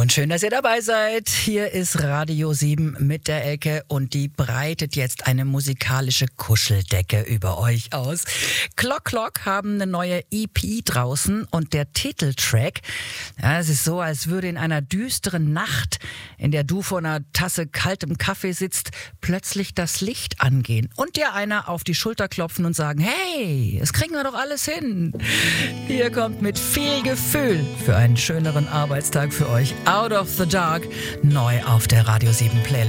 Und schön, dass ihr dabei seid. Hier ist Radio 7 mit der Elke und die breitet jetzt eine musikalische Kuscheldecke über euch aus. Clock Clock haben eine neue EP draußen und der Titeltrack, ja, es ist so, als würde in einer düsteren Nacht, in der du vor einer Tasse kaltem Kaffee sitzt, plötzlich das Licht angehen und dir einer auf die Schulter klopfen und sagen, hey, das kriegen wir doch alles hin. Hier kommt mit viel Gefühl für einen schöneren Arbeitstag für euch Out of the Dark, neu auf der Radio 7 Playlist.